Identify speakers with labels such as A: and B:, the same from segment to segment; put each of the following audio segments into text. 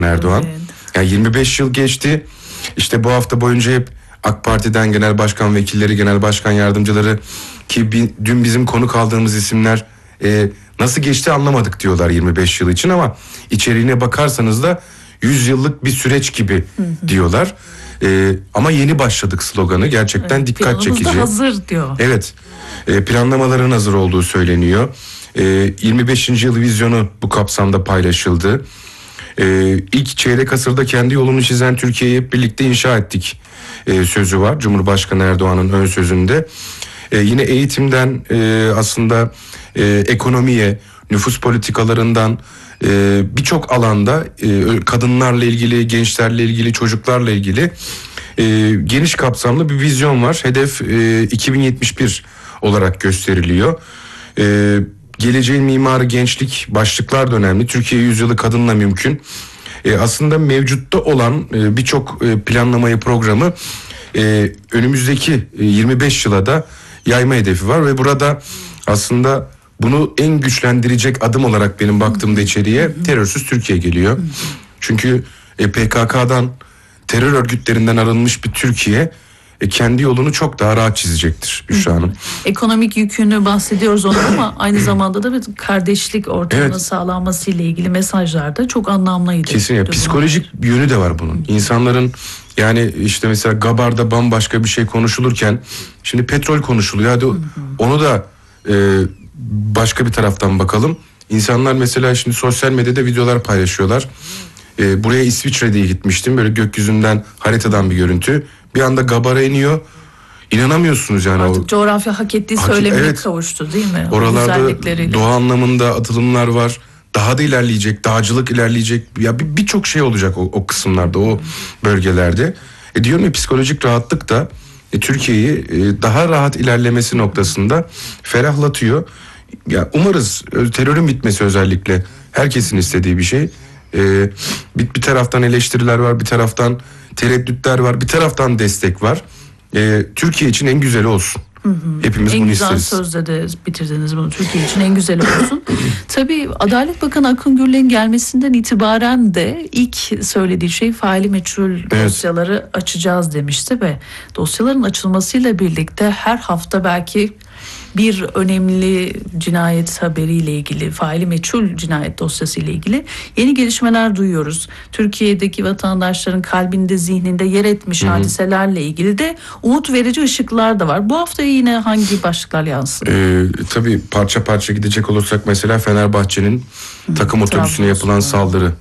A: Erdoğan.
B: Evet.
A: Yani 25 yıl geçti. İşte bu hafta boyunca hep AK Parti'den genel başkan vekilleri, genel başkan yardımcıları ki dün bizim konuk aldığımız isimler nasıl geçti anlamadık diyorlar 25 yıl için, ama içeriğine bakarsanız da 100 yıllık bir süreç gibi diyorlar. Ama yeni başladık sloganı gerçekten
B: Evet,
A: dikkat çekici.
B: planımız da hazır diyor.
A: Evet, planlamaların hazır olduğu söyleniyor. 25. yıl vizyonu bu kapsamda paylaşıldı. İlk çeyrek asırda kendi yolunu çizen Türkiye'yi hep birlikte inşa ettik sözü var Cumhurbaşkanı Erdoğan'ın ön sözünde. Yine eğitimden aslında ekonomiye, nüfus politikalarından birçok alanda kadınlarla ilgili, gençlerle ilgili, çocuklarla ilgili geniş kapsamlı bir vizyon var. Hedef 2071 olarak gösteriliyor. Geleceğin mimarı gençlik başlıklar da önemli. Türkiye yüzyılı kadınla mümkün. Aslında mevcutta olan birçok planlamayı, programı önümüzdeki 25 yıla da yayma hedefi var ve burada aslında bunu en güçlendirecek adım olarak benim baktığımda içeriye terörsüz Türkiye geliyor. Çünkü PKK'dan, terör örgütlerinden arınmış bir Türkiye kendi yolunu çok daha rahat çizecektir Büşra Hanım.
B: Ekonomik yükünü bahsediyoruz onu ama aynı zamanda da bir kardeşlik ortamının sağlanması ile ilgili mesajlar da çok anlamlıydı.
A: Kesinlikle. Psikolojik bir yönü de var bunun. İnsanların, yani işte mesela Gabar'da bambaşka bir şey konuşulurken şimdi petrol konuşuluyor. Hadi onu da başka bir taraftan bakalım. İnsanlar mesela şimdi sosyal medyada videolar paylaşıyorlar. Buraya İsviçre diye gitmiştim. Böyle gökyüzünden, haritadan bir görüntü. Bir anda Gabar'a iniyor. İnanamıyorsunuz yani.
B: Artık coğrafya hak ettiği söylemine kavuştu değil mi?
A: Oralarda doğa anlamında atılımlar var. Daha da ilerleyecek, dağcılık ilerleyecek. Ya birçok şey olacak o kısımlarda, o bölgelerde. Diyorum ya, psikolojik rahatlık da Türkiye'yi daha rahat ilerlemesi noktasında ferahlatıyor. Ya umarız terörün bitmesi, özellikle herkesin istediği bir şey. Bir taraftan eleştiriler var, bir taraftan tereddütler var, bir taraftan destek var. Türkiye için en güzeli olsun. Hepimiz bunu isteriz.
B: En güzel sözle de bitirdiniz bunu. Türkiye için en güzeli olsun. Tabii Adalet Bakanı Akın Gürler'in gelmesinden itibaren de ilk söylediği şey faili meçhul dosyaları açacağız demişti ve dosyaların açılmasıyla birlikte her hafta belki bir önemli cinayet haberiyle ilgili, faili meçhul cinayet dosyası ile ilgili yeni gelişmeler duyuyoruz. Türkiye'deki vatandaşların kalbinde, zihninde yer etmiş hadiselerle ilgili de umut verici ışıklar da var. Bu hafta yine hangi başlıklar yansın?
A: Tabii parça parça gidecek olursak mesela Fenerbahçe'nin takım otobüsüne yapılan saldırı.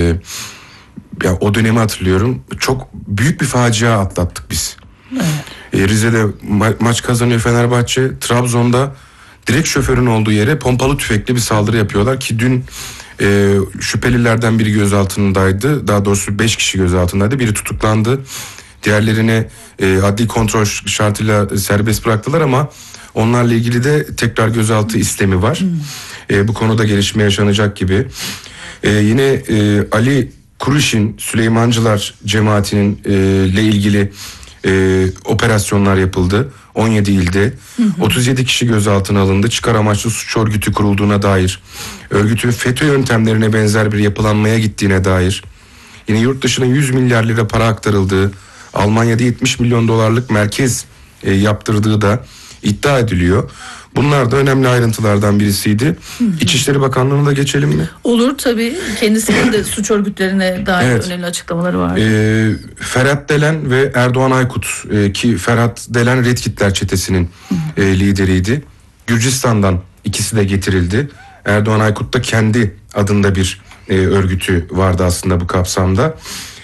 A: Ya o dönemi hatırlıyorum. Çok büyük bir facia atlattık biz. Evet. Rize'de maç kazanıyor Fenerbahçe. Trabzon'da direkt şoförün olduğu yere pompalı tüfekli bir saldırı yapıyorlar ki dün şüphelilerden biri gözaltındaydı. Daha doğrusu 5 kişi gözaltındaydı. Biri tutuklandı. Diğerlerini adli kontrol şartıyla serbest bıraktılar ama onlarla ilgili de tekrar gözaltı istemi var. Bu konuda gelişme yaşanacak gibi. Yine Ali Kuruşin, Süleymancılar cemaatinin ile ilgili operasyonlar yapıldı. 17 ilde 37 kişi gözaltına alındı. Çıkar amaçlı suç örgütü kurulduğuna dair, örgütün FETÖ yöntemlerine benzer bir yapılanmaya gittiğine dair, yine yurt dışına 100 milyar lira para aktarıldığı, Almanya'da 70 milyon dolarlık merkez yaptırdığı da iddia ediliyor. Bunlar da önemli ayrıntılardan birisiydi. İçişleri Bakanlığı'na da geçelim mi?
B: Olur tabii. Kendisinin de suç örgütlerine dair önemli açıklamaları var.
A: Ferhat Delen ve Erdoğan Aykut ki Ferhat Delen Red Kitler çetesinin lideriydi. Gürcistan'dan ikisi de getirildi. Erdoğan Aykut da kendi adında bir örgütü vardı aslında bu kapsamda.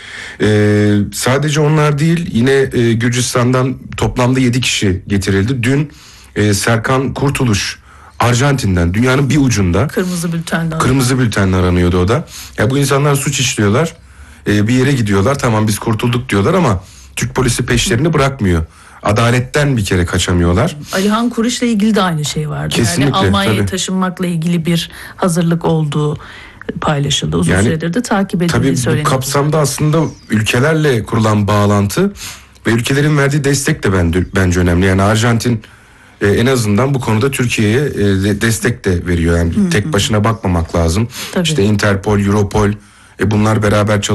A: Sadece onlar değil, yine Gürcistan'dan toplamda 7 kişi getirildi. Dün Serkan Kurtuluş Arjantin'den, dünyanın bir ucunda kırmızı bültenle aranıyordu o da. Ya bu insanlar suç işliyorlar, bir yere gidiyorlar, tamam biz kurtulduk diyorlar ama Türk polisi peşlerini bırakmıyor. Adaletten bir kere kaçamıyorlar.
B: Alihan Kuriş'le ilgili de aynı şey vardı.
A: Kesinlikle,
B: yani Almanya'ya taşınmakla ilgili bir hazırlık olduğu paylaşıldı. Uzun süredir de takip edildiği söyleniyor.
A: Tabii bu kapsamda aslında ülkelerle kurulan bağlantı ve ülkelerin verdiği destek de bence önemli. Yani Arjantin en azından bu konuda Türkiye'ye destek de veriyor. Yani tek başına bakmamak lazım. Tabii. İşte Interpol, Europol bunlar beraber çalışıyor.